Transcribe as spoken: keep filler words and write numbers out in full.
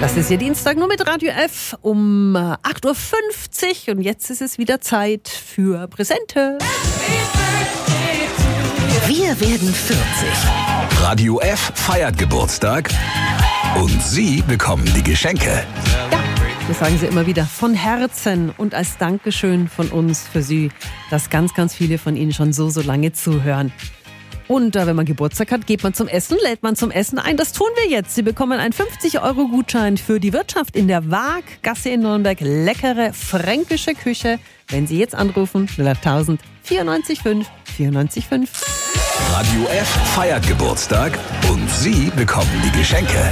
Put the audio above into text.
Das ist Ihr Dienstag nur mit Radio F um acht Uhr fünfzig und jetzt ist es wieder Zeit für Präsente. Wir werden vierzig. Radio F feiert Geburtstag und Sie bekommen die Geschenke. Ja, das sagen Sie immer wieder von Herzen und als Dankeschön von uns für Sie, dass ganz, ganz viele von Ihnen schon so, so lange zuhören. Und äh, wenn man Geburtstag hat, geht man zum Essen, lädt man zum Essen ein. Das tun wir jetzt. Sie bekommen einen fünfzig Euro Gutschein für die Wirtschaft in der Waaggasse in Nürnberg. Leckere fränkische Küche. Wenn Sie jetzt anrufen, null acht tausend vierundneunzig fünf vierundneunzig fünf. Radio F feiert Geburtstag und Sie bekommen die Geschenke.